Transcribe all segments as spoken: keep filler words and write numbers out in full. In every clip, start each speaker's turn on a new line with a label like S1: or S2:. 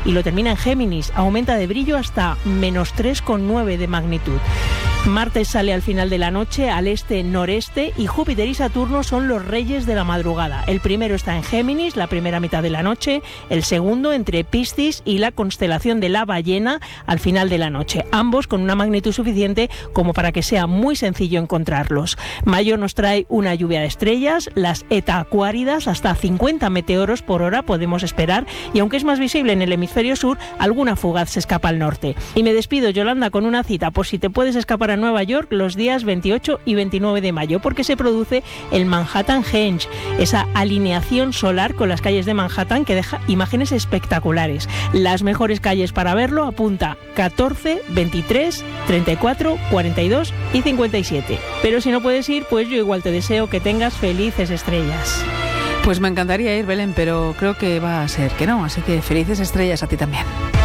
S1: y lo termina en Géminis. Aumenta de brillo hasta menos tres coma nueve de magnitud. Marte sale al final de la noche al este-noreste y Júpiter y Saturno son los reyes de la madrugada. El primero está en Géminis, la primera mitad de la noche, el segundo entre Piscis y la constelación de la ballena al final de la noche, ambos con una magnitud suficiente como para que sea muy sencillo encontrarlos. Mayo nos trae una lluvia de estrellas, las Eta Acuáridas, hasta cincuenta meteoros por hora podemos esperar, y aunque es más visible en el hemisferio sur, alguna fugaz se escapa al norte. Y me despido, Yolanda, con una cita, por si te puedes escapar a Nueva York los días veintiocho y veintinueve de mayo, porque se produce el Manhattan Henge, esa alineación solar con las calles de Manhattan que deja imágenes espectaculares. Las mejores calles para verlo, apunta catorce, veintitrés, treinta y cuatro, cuarenta y dos y cincuenta y siete. Pero si no puedes ir, pues yo igual te deseo que tengas felices estrellas.
S2: Pues me encantaría ir, Belén, pero creo que va a ser que no, así que felices estrellas a ti también.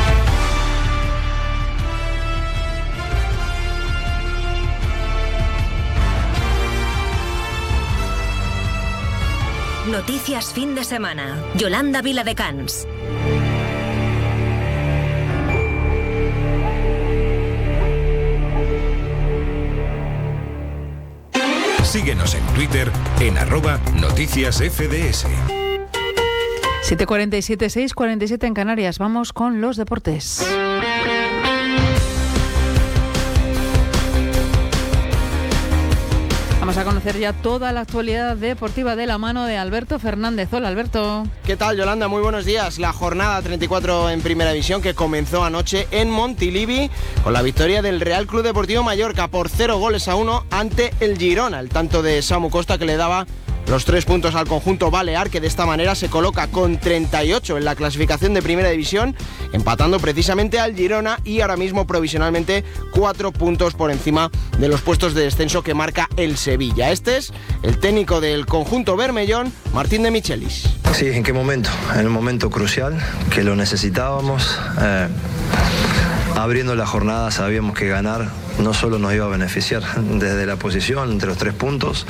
S3: Noticias fin de semana. Yolanda Viladecans.
S4: Síguenos en Twitter en arroba noticias F D S.
S2: siete cuarenta y siete, seis cuarenta y siete en Canarias. Vamos con los deportes. Vamos a conocer ya toda la actualidad deportiva de la mano de Alberto Fernández. Hola, Alberto.
S5: ¿Qué tal, Yolanda? Muy buenos días. La jornada treinta y cuatro en Primera División que comenzó anoche en Montilivi con la victoria del Real Club Deportivo Mallorca por cero goles a uno ante el Girona. El tanto de Samu Costa que le daba los tres puntos al conjunto balear, que de esta manera se coloca con treinta y ocho en la clasificación de Primera División, empatando precisamente al Girona y ahora mismo provisionalmente cuatro puntos por encima de los puestos de descenso que marca el Sevilla. Este es el técnico del conjunto bermellón, Martín de Michelis.
S6: Sí, ¿en qué momento? En un momento crucial, que lo necesitábamos. Eh, abriendo la jornada sabíamos que ganar no solo nos iba a beneficiar desde la posición, entre los tres puntos,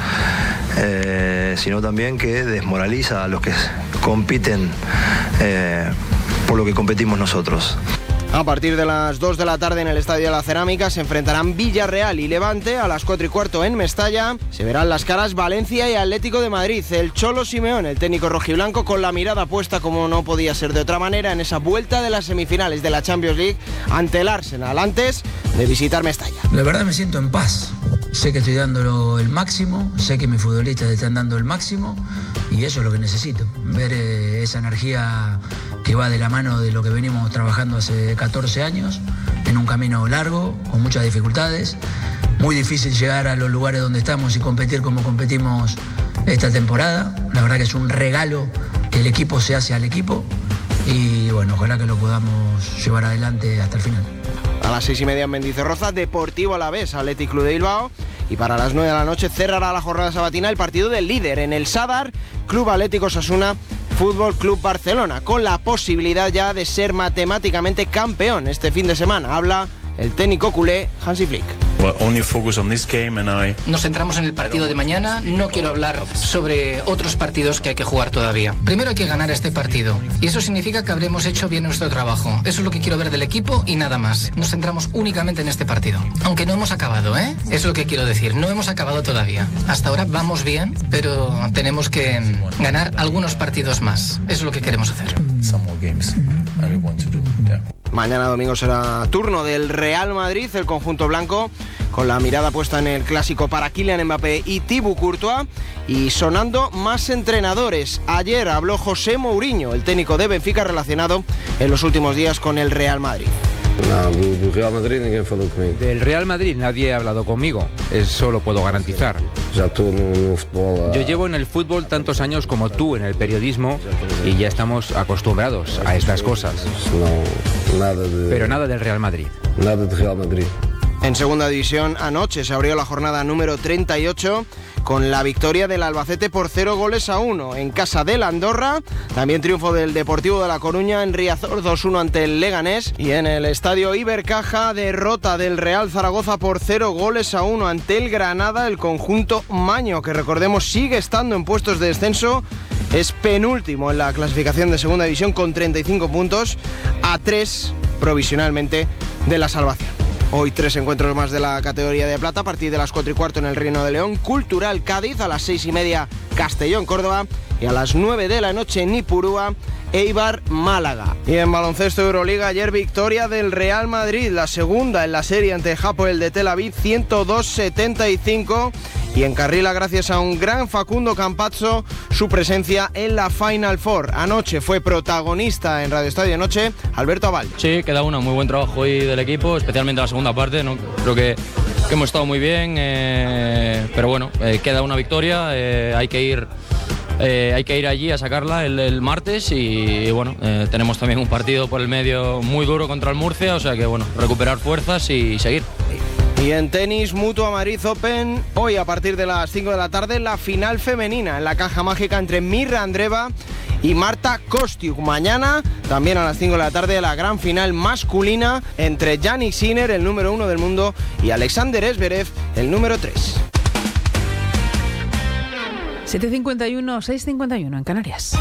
S6: eh, sino también que desmoraliza a los que compiten eh, por lo que competimos nosotros.
S5: A partir de las dos de la tarde en el Estadio de la Cerámica se enfrentarán Villarreal y Levante. A las cuatro y cuarto en Mestalla se verán las caras Valencia y Atlético de Madrid. El Cholo Simeone, el técnico rojiblanco, con la mirada puesta, como no podía ser de otra manera, en esa vuelta de las semifinales de la Champions League ante el Arsenal, antes de visitar Mestalla.
S7: La verdad me siento en paz. Sé que estoy dando el máximo, sé que mis futbolistas están dando el máximo y eso es lo que necesito. Ver eh, esa energía que va de la mano de lo que venimos trabajando hace catorce años, en un camino largo, con muchas dificultades. Muy difícil llegar a los lugares donde estamos y competir como competimos esta temporada. La verdad que es un regalo que el equipo se hace al equipo y bueno, ojalá que lo podamos llevar adelante hasta el final.
S5: A las seis y media en Mendizorroza, Deportivo Alavés, Athletic Club de Bilbao. Y para las nueve de la noche cerrará la jornada sabatina el partido del líder en el Sadar, Club Atlético Osasuna, Fútbol Club Barcelona, con la posibilidad ya de ser matemáticamente campeón este fin de semana. Habla el técnico culé Hansi Flick.
S8: Nos centramos en el partido de mañana. No quiero hablar sobre otros partidos que hay que jugar todavía. Primero hay que ganar este partido y eso significa que habremos hecho bien nuestro trabajo. Eso es lo que quiero ver del equipo y nada más. Nos centramos únicamente en este partido. Aunque no hemos acabado, ¿eh? Eso es lo que quiero decir. No hemos acabado todavía. Hasta ahora vamos bien, pero tenemos que ganar algunos partidos más. Eso es lo que queremos hacer.
S5: Mañana domingo será turno del Real Madrid, el conjunto blanco, con la mirada puesta en el clásico para Kylian Mbappé y Thibaut Courtois, y sonando más entrenadores. Ayer habló José Mourinho, el técnico de Benfica, relacionado en los últimos días con el Real Madrid.
S9: No, del Real Madrid ninguém falou comigo. Del Real Madrid nadie ha hablado conmigo, eso lo puedo garantizar. Ya tú en el fútbol, Yo llevo en el fútbol tantos años como tú en el periodismo y ya estamos acostumbrados a estas cosas. No, nada de... Pero nada del Real Madrid. Nada del Real Madrid.
S5: En segunda división, anoche se abrió la jornada número treinta y ocho con la victoria del Albacete por cero goles a uno en casa del Andorra. También triunfo del Deportivo de La Coruña en Riazor dos uno ante el Leganés. Y en el estadio Ibercaja, derrota del Real Zaragoza por cero goles a uno ante el Granada. El conjunto maño, que recordemos sigue estando en puestos de descenso es penúltimo en la clasificación de segunda división con treinta y cinco puntos, a tres provisionalmente de la salvación. Hoy tres encuentros más de la categoría de plata, a partir de las cuatro y cuarto en el Reino de León, Cultural Cádiz, a las seis y media Castellón Córdoba y a las nueve de la noche Nipurúa Eibar Málaga. Y en baloncesto Euroliga, ayer victoria del Real Madrid, la segunda en la serie ante Hapoel de Tel Aviv, ciento dos setenta y cinco, y encarrila gracias a un gran Facundo Campazzo su presencia en la Final Four. Anoche fue protagonista en Radio Estadio Noche Alberto Aval.
S10: Sí, queda uno, muy buen trabajo hoy del equipo, especialmente la segunda parte, ¿no? Creo que, que hemos estado muy bien, eh, pero bueno, eh, queda una victoria, eh, hay que ir... Eh, hay que ir allí a sacarla el, el martes y, y bueno, eh, tenemos también un partido por el medio muy duro contra el Murcia, o sea que bueno, recuperar fuerzas y seguir.
S5: Y en tenis, Mutua Madrid Open, hoy a partir de las cinco de la tarde, la final femenina en la caja mágica entre Mirra Andreeva y Marta Kostyuk. Mañana, también a las cinco de la tarde, la gran final masculina entre Jannik Sinner, el número uno del mundo, y Alexander Zverev, el número tres.
S2: siete cincuenta y uno, seis cincuenta y uno en Canarias.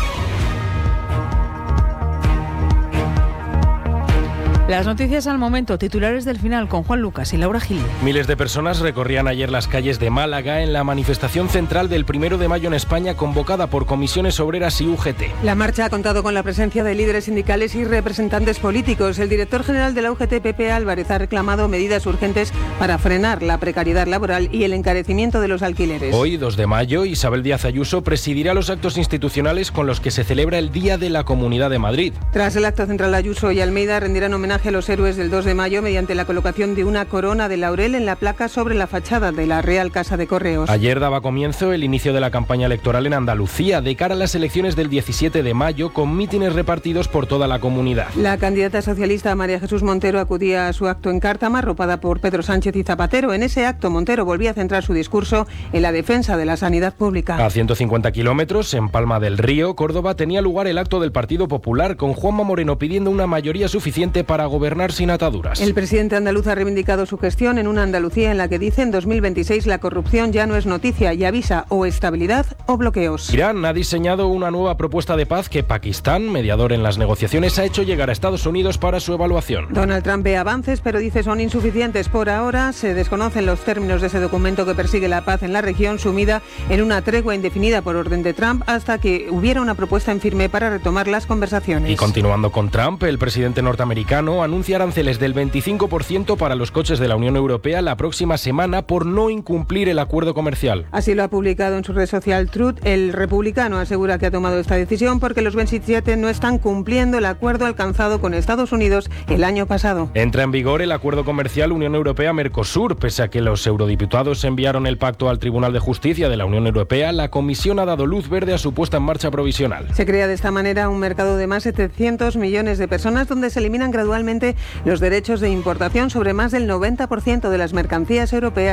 S2: Las noticias al momento, titulares del final con Juan Lucas y Laura Gil.
S11: Miles de personas recorrían ayer las calles de Málaga en la manifestación central del primero de mayo en España, convocada por comisiones obreras y U G T.
S12: La marcha ha contado con la presencia de líderes sindicales y representantes políticos. El director general de la U G T, Pepe Álvarez, ha reclamado medidas urgentes para frenar la precariedad laboral y el encarecimiento de los alquileres.
S11: Hoy, dos de mayo, Isabel Díaz Ayuso presidirá los actos institucionales con los que se celebra el Día de la Comunidad de Madrid.
S12: Tras el acto central, Ayuso y Almeida rendirán homenaje a los héroes del dos de mayo mediante la colocación de una corona de laurel en la placa sobre la fachada de la Real Casa de Correos.
S11: Ayer daba comienzo el inicio de la campaña electoral en Andalucía de cara a las elecciones del diecisiete de mayo, con mítines repartidos por toda la comunidad.
S12: La candidata socialista María Jesús Montero acudía a su acto en Cártama, arropada por Pedro Sánchez y Zapatero. En ese acto, Montero volvía a centrar su discurso en la defensa de la sanidad pública.
S11: A ciento cincuenta kilómetros, en Palma del Río, Córdoba, tenía lugar el acto del Partido Popular, con Juanma Moreno pidiendo una mayoría suficiente para gobernar sin ataduras.
S12: El presidente andaluz ha reivindicado su gestión en una Andalucía en la que dice en dos mil veintiséis la corrupción ya no es noticia y avisa o estabilidad o bloqueos.
S11: Irán ha diseñado una nueva propuesta de paz que Pakistán, mediador en las negociaciones, ha hecho llegar a Estados Unidos para su evaluación.
S12: Donald Trump ve avances, pero dice son insuficientes por ahora. Se desconocen los términos de ese documento que persigue la paz en la región, sumida en una tregua indefinida por orden de Trump hasta que hubiera una propuesta en firme para retomar las conversaciones.
S11: Y continuando con Trump, el presidente norteamericano anuncia aranceles del veinticinco por ciento para los coches de la Unión Europea la próxima semana por no incumplir el acuerdo comercial.
S12: Así lo ha publicado en su red social Truth. El republicano asegura que ha tomado esta decisión porque los veintisiete no están cumpliendo el acuerdo alcanzado con Estados Unidos el año pasado.
S11: Entra en vigor el acuerdo comercial Unión Europea-Mercosur. Pese a que los eurodiputados enviaron el pacto al Tribunal de Justicia de la Unión Europea, la Comisión ha dado luz verde a su puesta en marcha provisional.
S12: Se crea de esta manera un mercado de más de setecientos millones de personas donde se eliminan gradualmente los derechos de importación sobre más del noventa por ciento de las mercancías europeas